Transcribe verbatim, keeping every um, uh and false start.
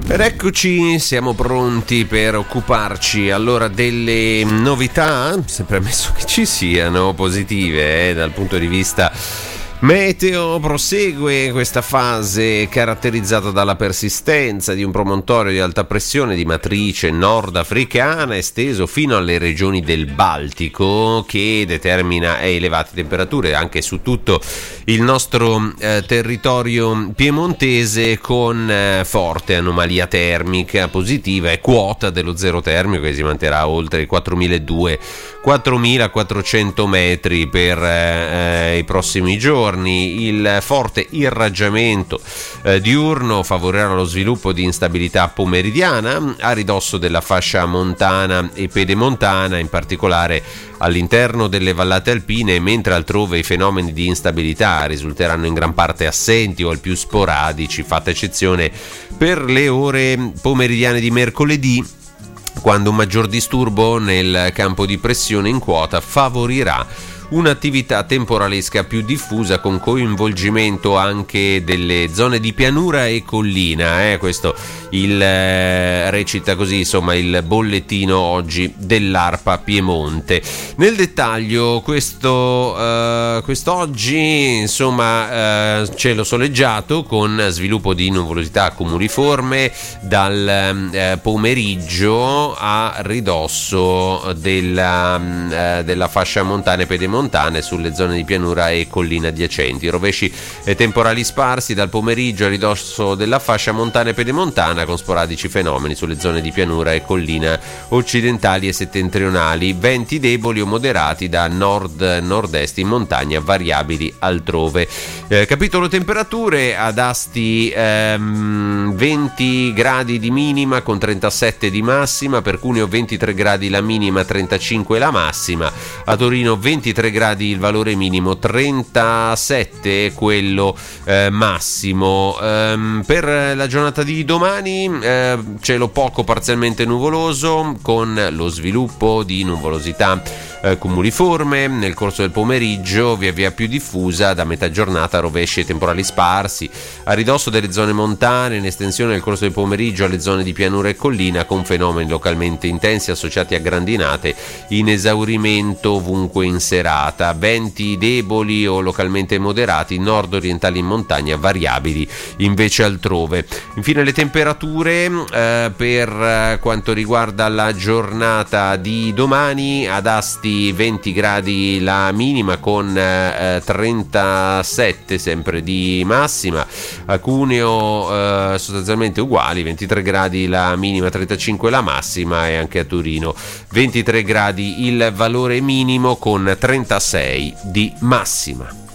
Ed eccoci, siamo pronti per occuparci allora delle novità, sempre ammesso che ci siano, positive eh, dal punto di vista meteo. Prosegue questa fase caratterizzata dalla persistenza di un promontorio di alta pressione di matrice nordafricana esteso fino alle regioni del Baltico, che determina elevate temperature anche su tutto il nostro eh, territorio piemontese, con eh, forte anomalia termica positiva e quota dello zero termico che si manterrà oltre i quattromiladuecento quattromilaquattrocento metri per eh, i prossimi giorni. Il forte irraggiamento eh, diurno favorirà lo sviluppo di instabilità pomeridiana a ridosso della fascia montana e pedemontana, in particolare all'interno delle vallate alpine, mentre altrove i fenomeni di instabilità risulteranno in gran parte assenti o al più sporadici, fatta eccezione per le ore pomeridiane di mercoledì, quando un maggior disturbo nel campo di pressione in quota favorirà un'attività temporalesca più diffusa, con coinvolgimento anche delle zone di pianura e collina. Eh? Questo il eh, recita così, insomma, il bollettino oggi dell'ARPA Piemonte. Nel dettaglio, questo eh, quest'oggi, insomma, eh, cielo soleggiato con sviluppo di nuvolosità cumuliforme dal eh, pomeriggio a ridosso della, eh, della fascia montana e pedemontana sulle zone di pianura e collina adiacenti. Rovesci e temporali sparsi dal pomeriggio a ridosso della fascia montana e pedemontana, con sporadici fenomeni sulle zone di pianura e collina occidentali e settentrionali. Venti deboli o moderati da nord-nord-est in montagna, variabili altrove. Eh, capitolo temperature: ad Asti ehm, venti gradi di minima con trentasette di massima, per Cuneo ventitré gradi la minima, trentacinque la massima, a Torino ventitré gradi il valore minimo, trentasette quello eh, massimo. Ehm, per la giornata di domani eh, cielo poco parzialmente nuvoloso, con lo sviluppo di nuvolosità eh, cumuliforme nel corso del pomeriggio, via via più diffusa. Da metà giornata rovesci e temporali sparsi a ridosso delle zone montane, in estensione nel corso del pomeriggio alle zone di pianura e collina, con fenomeni localmente intensi associati a grandinate in esaurimento ovunque in serata. Venti deboli o localmente moderati nord-orientali in montagna, variabili invece altrove. Infine le temperature eh, per quanto riguarda la giornata di domani: ad Asti venti gradi la minima con eh, trentasette sempre di massima, a Cuneo eh, sostanzialmente uguali, ventitré gradi la minima, trentacinque la massima, e anche a Torino ventitré gradi il valore minimo con trentasei di massima.